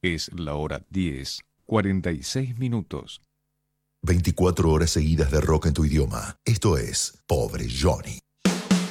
Es la hora 10:46. 24 horas seguidas de rock en tu idioma. Esto es Pobre Johnny.